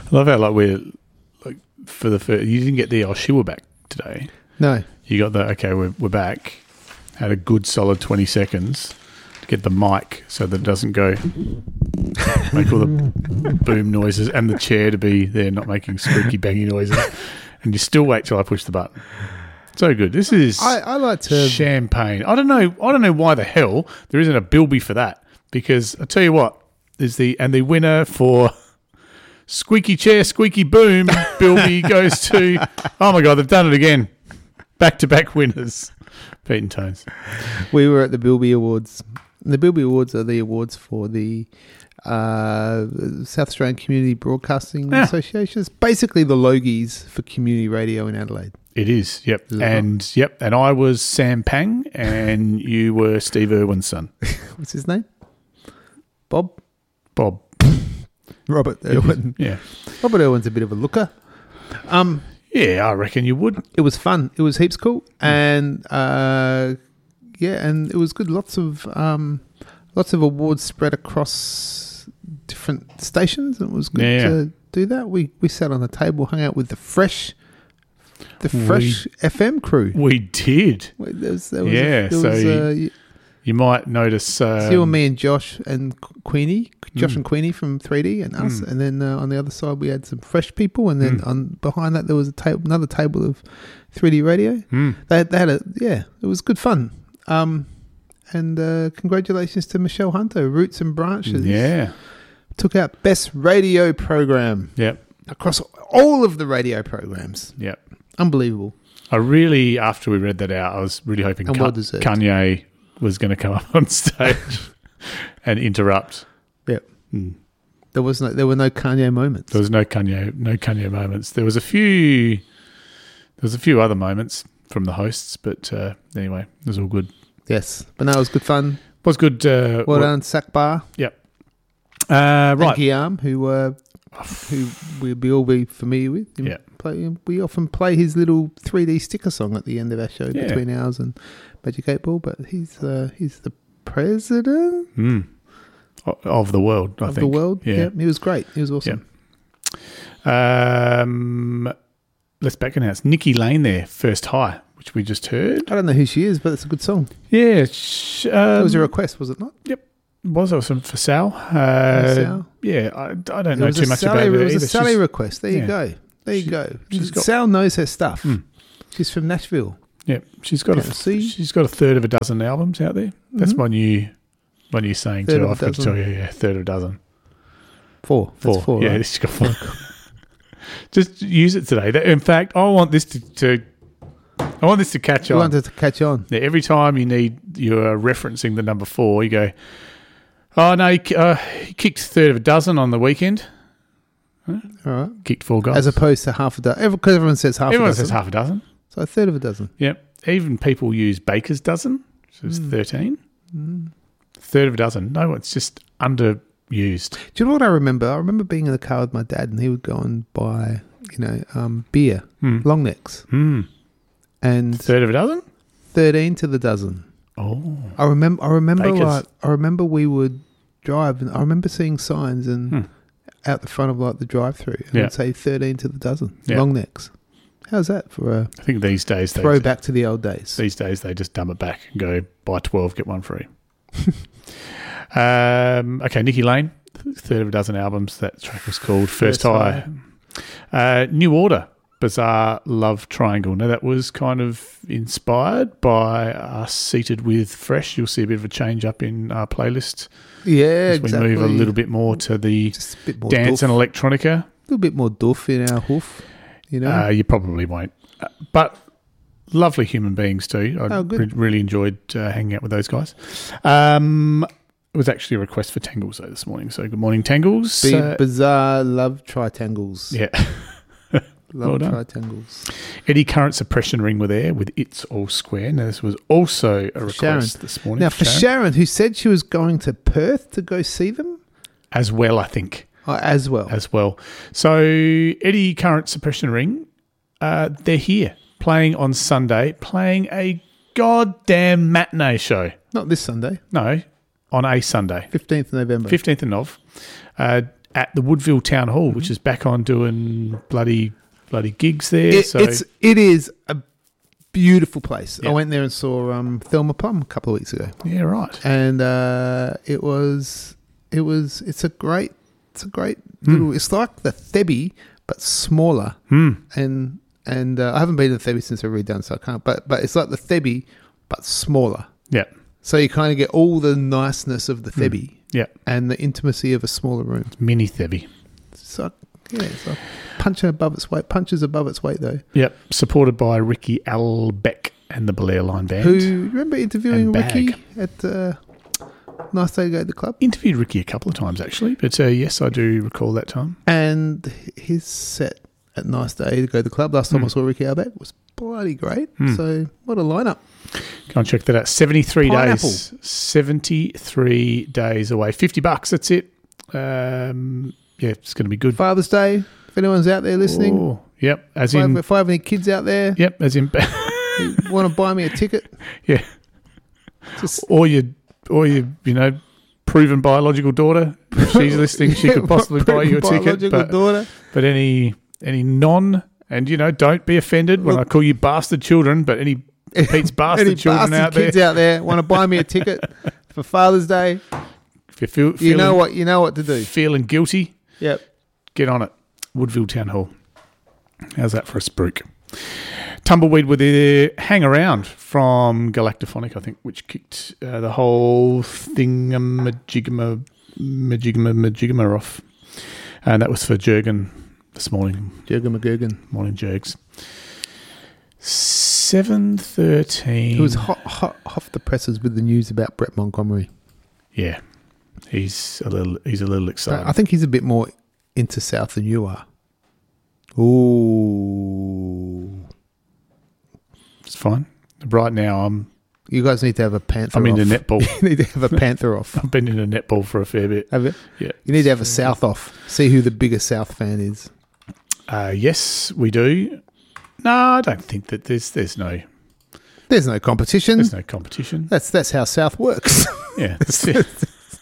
I love how we're for the first, you didn't get the she were back today. No. You got the okay, we're back. Had a good solid 20 seconds to get the mic so that it doesn't go make all the boom noises, and the chair to be there not making squeaky bangy noises. And you still wait till I push the button. So good. This is I like to champagne. I don't know why the hell there isn't a Bilby for that, because I tell you what, is the winner for squeaky chair, squeaky boom, Bilby goes to, oh my God, they've done it again. Back-to-back winners. Pete and Tones. We were at the Bilby Awards. The Bilby Awards are the awards for the South Australian Community Broadcasting Association. It's basically the Logies for community radio in Adelaide. It is, yep. And I was Sam Pang, and you were Steve Irwin's son. What's his name? Bob. Robert Irwin. Yeah. Robert Irwin's a bit of a looker. Yeah, I reckon you would. It was fun. It was heaps cool, and and it was good. Lots of awards spread across different stations. It was good to do that. We sat on the table, hung out with the Fresh FM crew. We did. You might notice. You and me and Josh and Queenie. Josh and Queenie from 3D and us, and then on the other side we had some Fresh people, and then behind that there was another table of 3D radio. They had it was good fun. And congratulations to Michelle Hunter, Roots and Branches. Yeah, took out best radio program. Yep, across all of the radio programs. Yep, unbelievable. I really, after we read that out, I was really hoping Kanye was going to come up on stage and interrupt. Yep. There were no Kanye moments. There was no Kanye moments. There was a few other moments from the hosts, but anyway, it was all good. Yes, but no, it was good fun. It was good. Well done, Sakbar. Yep. Right. And Guillaume, who we'll all be familiar with. Yeah. We often play his little 3D sticker song at the end of our show between ours and Magic 8 Ball, but he's the president of the world, I think. Of the world, yeah. He was great. He was awesome. Yeah. Let's back announce Nikki Lane there, First High, which we just heard. I don't know who she is, but it's a good song. Yeah. It was a request, was it not? Yep. It was for Sal. Sal? Yeah, I don't know too much about it. It was a Sally request. There you go. Sal knows her stuff. She's from Nashville. Yeah, she's got a third of a dozen albums out there. That's my new saying too. I forgot to tell you, third of a dozen. Four. That's four. Yeah, right? she's got four. Just use it today. In fact, I want this to catch on. You want it to catch on. Yeah, every time you're referencing the number 4, you go, oh no, he kicked third of a dozen on the weekend. Huh? All right. Kicked 4 goals. As opposed to half a dozen. Because everyone says half a dozen. Everyone says half a dozen. So a third of a dozen. Yep. Even people use baker's dozen, which is 13. Third of a dozen. No, it's just underused. Do you know what I remember? I remember being in the car with my dad, and he would go and buy, beer, long necks. And third of a dozen? 13 to the dozen. Oh. I remember we would drive, and I remember seeing signs and out the front of the drive-through, and it'd say 13 to the dozen, long necks. How's that for a I think these days throw back to the old days? These days they just dumb it back and go buy 12, get one free. Okay, Nikki Lane, third of a dozen albums. That track was called First High. New Order, Bizarre Love Triangle. Now that was kind of inspired by us seated with Fresh. You'll see a bit of a change up in our playlist. Yeah, as we move a little bit more to the dance and electronica. A little bit more doof in our hoof. You probably won't. But lovely human beings too. I really enjoyed hanging out with those guys. It was actually a request for Tangles though this morning. So good morning, Tangles. Bizarre Love Tritangles. Yeah. Love Tritangles. Eddie Current Suppression Ring were there with It's All Square. Now this was also a request this morning. Now for Sharon, who said she was going to Perth to go see them. As well, I think. As well. So Eddie Current Suppression Ring, they're here playing on Sunday, playing a goddamn matinee show. Not this Sunday. No, on a Sunday. 15th of November. 15th of Nov. at the Woodville Town Hall, which is back on doing bloody gigs there. It is a beautiful place. Yeah. I went there and saw Thelma Plum a couple of weeks ago. Yeah, right. And it's a great little. It's like the Thebby but smaller. And I haven't been to the Thebby since I've redone, so I can't. But it's like the Thebby but smaller. Yeah. So you kind of get all the niceness of the Thebby. Yeah. And the intimacy of a smaller room. Mini Thebby. It's like punches above its weight though. Yep. Supported by Ricky Albeck and the Belair Line Band. Who remember interviewing And Ricky Bag. at Nice Day to Go to the Club? Interviewed Ricky a couple of times actually, but yes, I do recall that time. And his set at Nice Day to Go to the Club last time I saw Ricky Albeck was bloody great. So what a lineup. Go and check that out. 73 Pineapple. days. 73 days away. $50, that's it. Yeah, it's going to be good. Father's Day, if anyone's out there listening. Oh, yep. As If I have any kids out there Yep, as in... who want to buy me a ticket. Yeah. Just Or your proven biological daughter. If she's listening, she could possibly buy you a ticket. biological daughter. But any non... And, don't be offended when I call you bastard children, but any Pete's bastard Any children bastard out there. kids out there want to buy me a ticket for Father's Day. If you're You know what to do. feeling guilty, Yep. get on it. Woodville Town Hall. How's that for a spruik? Tumbleweed with the Hang Around from Galactophonic, I think, which kicked the whole thing majigama off. And that was for Jurgen this morning. Jurgen McGurgen. Morning, Jergs. 7:13. He was hot off the presses with the news about Brett Montgomery. Yeah. He's a little excited. I think he's a bit more into South than you are. Ooh. It's fine. Right now, You guys need to have a panther I'm off. into netball. You need to have a panther off. I've been into netball for a fair bit. Have you? Yeah. You need to have a South off. See who the biggest South fan is. Yes, we do. No, I don't think that there's no There's no competition. competition. That's how South works. Yeah, that's it.